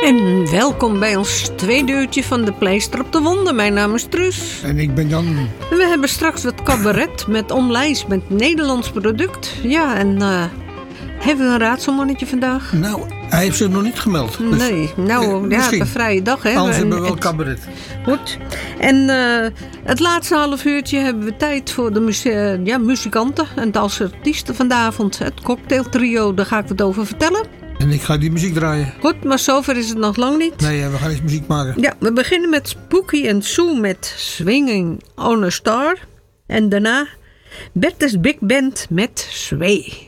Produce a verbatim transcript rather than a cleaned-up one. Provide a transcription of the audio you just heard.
En welkom bij ons tweede uurtje van de Pleister op de Wonden. Mijn naam is Truus. En ik ben Jan. En we hebben straks wat cabaret met omlijst met Nederlands product. Ja, en uh, hebben we een raadselmannetje vandaag? Nou, hij heeft zich nog niet gemeld. Dus, nee, nou eh, ja, een vrije dag. Hè? Anders en, hebben we wel het, cabaret. Goed. En uh, het laatste half uurtje hebben we tijd voor de muzie- uh, ja, muzikanten. En als artiesten vanavond, het cocktailtrio, daar ga ik wat over vertellen. En ik ga die muziek draaien. Goed, maar zover is het nog lang niet. Nee, we gaan eens muziek maken. Ja, we beginnen met Spooky and Sue met Swinging on a Star. En daarna Bertha's Big Band met Sway.